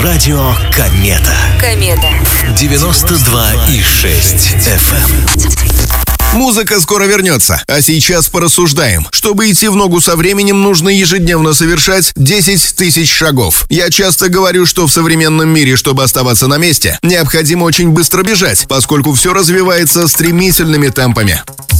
Радио Комета. 92,6 FM. Музыка скоро вернется, а сейчас порассуждаем. Чтобы идти в ногу со временем, нужно ежедневно совершать 10 тысяч шагов. Я часто говорю, что в современном мире, чтобы оставаться на месте, необходимо очень быстро бежать, поскольку все развивается стремительными темпами.